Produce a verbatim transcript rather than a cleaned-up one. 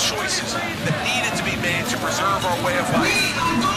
choices that needed to be made to preserve our way of life.